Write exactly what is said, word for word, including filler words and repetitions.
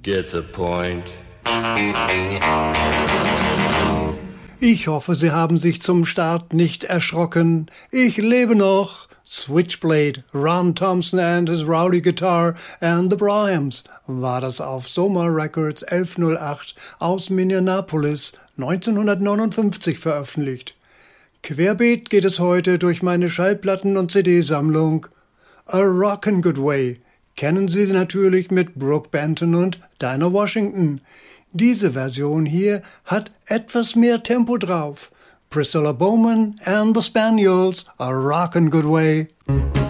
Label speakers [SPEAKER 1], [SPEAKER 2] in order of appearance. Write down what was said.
[SPEAKER 1] Get the point.
[SPEAKER 2] Ich hoffe, Sie haben sich zum Start nicht erschrocken. Ich lebe noch. Switchblade, Ron Thompson and his Rowdy Guitar and the Bryams war das auf Soma Records elf null acht aus Minneapolis neunzehnhundertneunundfünfzig veröffentlicht. Querbeet geht es heute durch meine Schallplatten- und C D-Sammlung. A Rockin' Good Way kennen Sie natürlich mit Brooke Benton und Dinah Washington. Diese Version hier hat etwas mehr Tempo drauf. Priscilla Bowman and the Spaniels, A Rockin' Good Way.